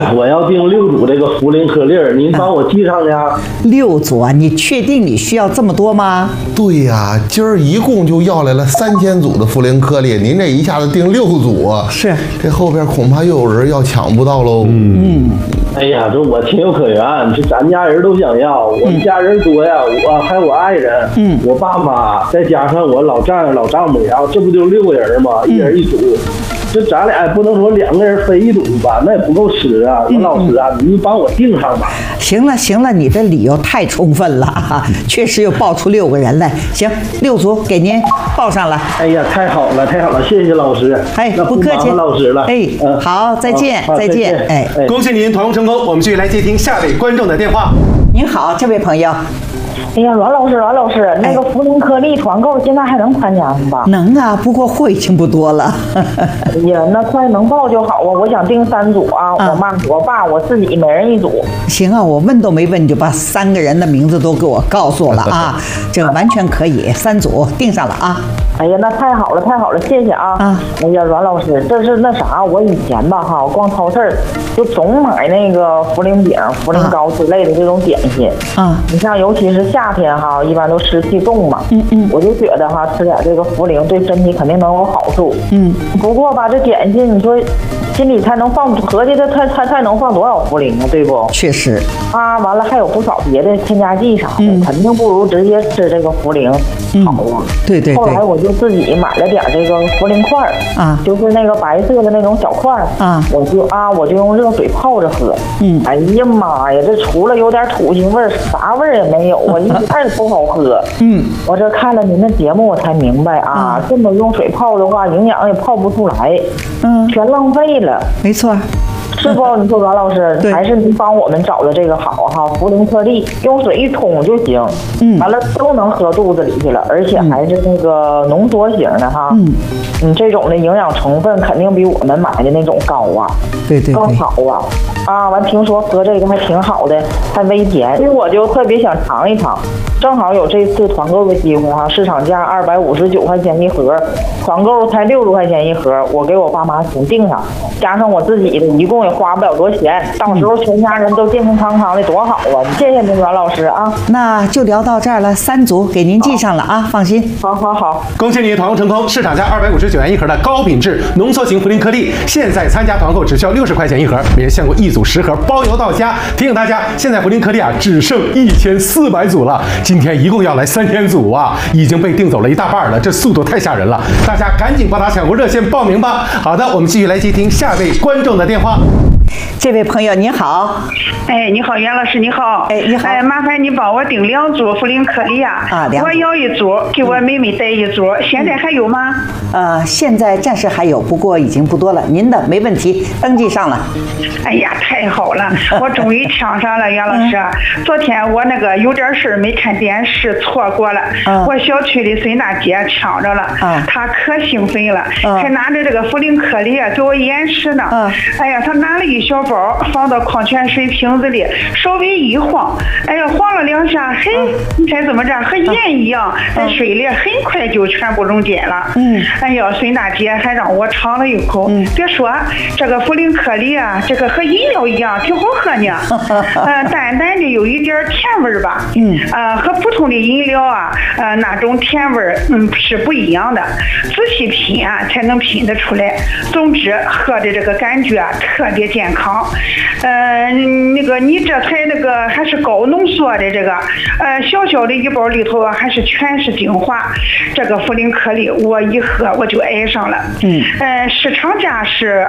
我要订6组这个茯苓颗粒儿，您帮我记上去啊。 6组啊？你确定你需要这么多吗？ 对呀，今儿一共就要来了3000组的茯苓颗粒，您这一下子订6组啊， 是， 这后边恐怕又有人要抢不到喽。 哎呀，这我情有可原，这咱家人都想要，我们家人多呀，我还有我爱人，我爸妈，再加上我老丈人、老丈母呀，这不就6个人吗？一人一组。这咱俩也不能说2个人分一组吧，那也不够吃啊。王老师啊，您帮我订上吧。 行了，你的理由太充分了，确实又报出6个人来。行，6组给您报上了。 哎呀，太好了，谢谢老师。 哎， 那不客气， 老师了。 好，再见。哎， 恭喜您团购成功，我们继续来接听下位观众的电话。 您好，这位朋友。 哎呀，阮老师，那个茯苓颗粒团购现在还能参加吗？ 能啊，不过货已经不多了。 哎呀，那快能报就好啊！我想订3组啊，我妈、我爸、我自己每人1组。 行啊，我问都没问你就把3个人的名字都给我告诉了啊，这完全可以，3组订上了啊。 哎呀，那太好了，谢谢啊！哎呀，阮老师，这是那啥，我以前吧哈，逛超市就总买那个茯苓饼、茯苓糕之类的这种点心你像尤其是夏天哈，一般都湿气重嘛，我就觉得哈，吃点这个茯苓对身体肯定能有好处，不过吧，这点心你说心里才能放，合计它才能放多少茯苓啊，对不？ 确实啊，完了还有不少别的添加剂啥的，肯定不如直接吃这个茯苓好啊。 对。 后来我就自己买了点这个茯苓块儿就是那个白色的那种小块儿我就用热水泡着喝。哎呀妈呀，这除了有点土腥味儿，啥味儿也没有啊，一点也不好喝。我这看了您的节目，我才明白这么用水泡的话，营养也泡不出来，全浪费了。 没错。 是不？你说阮老师，还是您帮我们找的这个好哈，茯苓颗粒，用水一冲就行，完了都能喝肚子里去了，而且还是那个浓缩型的哈，这种的营养成分肯定比我们买的那种高啊， 对， 更好啊，完听说喝这个还挺好的，还微甜，所以我就特别想尝一尝，正好有这次团购的机会哈，市场价259块钱一盒，团购才60块钱一盒，我给我爸妈先订上，加上我自己的，一共也花不了多钱，到时候全家人都健健康康的，多好啊！谢谢您，阮老师啊。 那就聊到这儿了，3组给您记上了啊，放心。 好。 恭喜你团购成功，市场价259元一盒的高品质浓缩型茯苓颗粒，现在参加团购只需要60块钱一盒，每人限购1组10盒，包邮到家。提醒大家，现在茯苓颗粒只剩1400组了，今天一共要来3000组啊，已经被订走了一大半了，这速度太吓人了，大家赶紧拨打抢购热线报名吧。好的，我们继续来接听下位观众的电话。 这位朋友你好。 哎，你好，袁老师，你好。 哎，你好。 哎，麻烦你帮我订2组茯苓颗粒啊。 2组。 我要1组，给我妹妹带1组。现在还有吗？ 现在暂时还有，不过已经不多了。您的没问题，登记上了。 哎呀，太好了，我终于抢上了，袁老师。昨天我那个有点事没看电视，错过了。我小区的孙大姐抢着了，她可兴奋了，还拿着这个茯苓颗粒给我演示呢。哎呀，她拿了一小包，放到矿泉水瓶子里，稍微一晃，哎呀，晃了2下，嘿，你猜怎么着？和盐一样，在水里很快就全部溶解了。哎呀，孙大姐还让我尝了一口，别说这个茯苓颗粒啊，这个和饮料一样，挺好喝呢。淡淡的有一点甜味吧。和普通的饮料啊，那种甜味是不一样的。仔细品啊，才能品得出来。总之，喝的这个感觉特别健康。那个你这才那个还是高浓缩的这个，小小的一包里头还是全是精华。这个茯苓颗粒我一喝我就爱上了。市场价是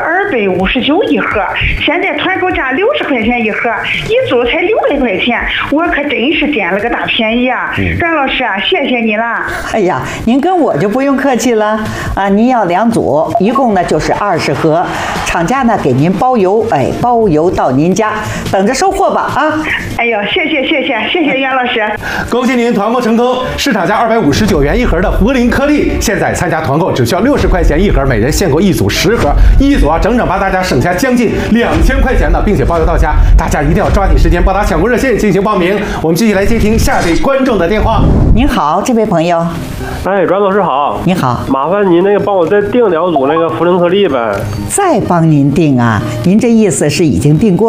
259一盒，现在团购价60块钱一盒，1组才600块钱，我可真是捡了个大便宜啊！阮老师啊，谢谢你了。 哎呀，您跟我就不用客气了啊！您要2组，一共呢就是20盒，厂家呢给您包邮，包邮到您家，等着收货吧啊！ 哎呦，谢谢袁老师， 恭喜您团购成功，市场价259元一盒的茯苓颗粒，现在参加团购只需要60块钱一盒，每人限购1组10盒，1组整整把大家省下将近2000块钱呢，并且包邮到家，大家一定要抓紧时间拨打抢购热线进行报名。我们继续来接听下位观众的电话。 您好，这位朋友。 哎，阮老师好。 你好， 麻烦您那个帮我再订2组那个茯苓颗粒呗。 再帮您订啊？您这意思是已经订过